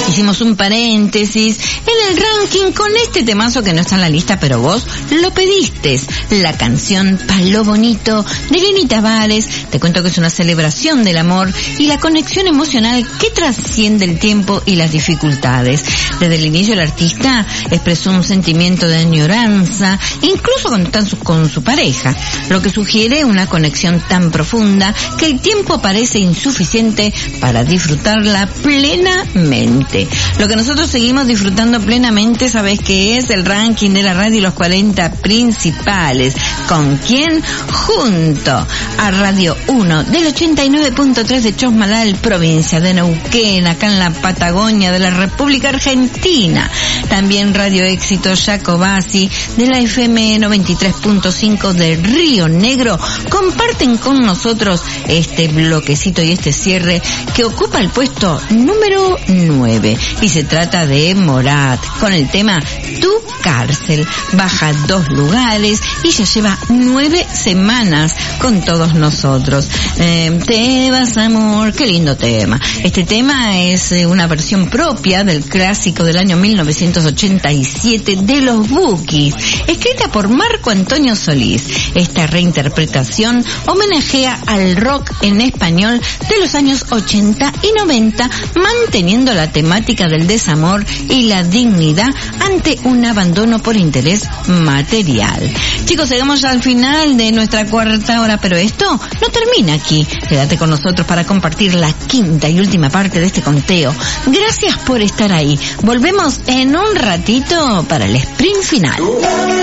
hicimos un paréntesis en el ranking con este temazo que no está en la lista, pero vos lo pediste. La canción Palo Bonito de Lenny Tavares. Te cuento que es una celebración del amor y la conexión emocional que trasciende el tiempo y las dificultades. Desde el inicio el artista expresó un sentimiento de añoranza, incluso cuando está con su pareja, lo que sugiere una conexión tan profunda que el tiempo parece insuficiente para disfrutarla plenamente. Lo que nosotros seguimos disfrutando plenamente, ¿sabes qué es? El ranking de la radio y los 40 principales. ¿Con quién? Junto a Radio 1 del 89.3 de Chosmalal, provincia de Neuquén, acá en la Patagonia de la República Argentina. También Radio Éxito Jacobasi de la FM 93.5 de Río Negro comparten con nosotros este bloquecito y este cierre que ocupa el puesto número 9 y se trata de Morat con el tema Tu Cárcel. Baja 2 lugares y ya lleva 9 semanas con todos nosotros. Te vas, amor, qué lindo tema. Este tema es una versión propia del clásico del año 1987 de los Bukis, escrita por Marco Antonio Solís. Esta reinterpretación homenajea al rock en español de los años 80 y 90, manteniendo la temática del desamor y la dignidad ante un abandono por interés material. Chicos, llegamos al final de nuestra cuarta hora, pero esto no termina aquí. Quédate con nosotros para compartir la quinta y última parte de este conteo. Gracias por estar ahí. Volvemos en un ratito para el sprint final.